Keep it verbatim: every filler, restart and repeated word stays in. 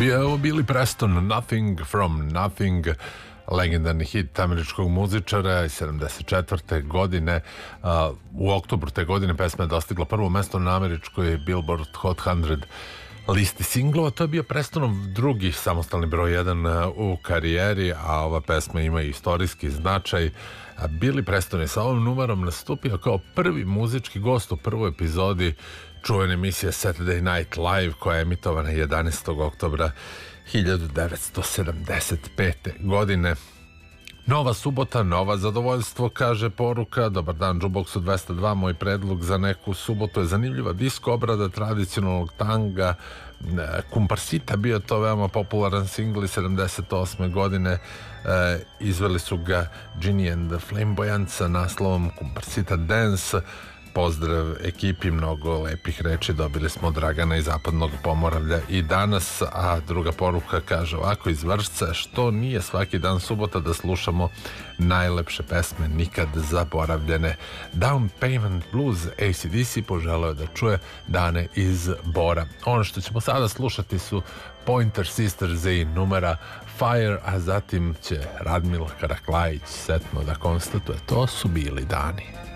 Bio Billy Preston, Nothing from Nothing, legendarni hit američkog muzičara iz sedamdeset četvrte godine. U oktobru te godine pesma je dostigla prvo mesto na američkoj Billboard Hot sto listi singlova. To je bio Prestonov drugi samostalni broj jedan u karijeri, a ova pesma ima istorijski značaj. Billy Preston je sa ovom numerom nastupio kao prvi muzički gost u prvoj epizodi čuvene emisije Saturday Night Live, koja je emitovana jedanaestog oktobra hiljadu devetsto sedamdeset pete. godine. Nova subota, nova zadovoljstvo, kaže poruka. Dobar dan, Jukeboxu dvesta dva. Moj predlog za neku subotu je zanimljiva disko obrada tradicionalnog tanga Kumparsita. Bio to veoma popularan singl iz sedamdeset osme. godine. E, izveli su ga Ginny and the Flamboyants sa naslovom Kumparsita Dance. Pozdrav ekipi, mnogo lepih reči dobili smo od Dragana iz Zapadnog Pomoravlja i danas. A druga poruka kaže ovako iz Vršca: što nije svaki dan subota da slušamo najlepše pesme nikad zaboravljene. Down Payment Blues, A C D C poželeo da čuje Dane iz Bora. Ono što ćemo sada slušati su Pointer Sisters i numera Fire, a zatim će Radmila Karaklajić setno da konstatuje: to su bili dani.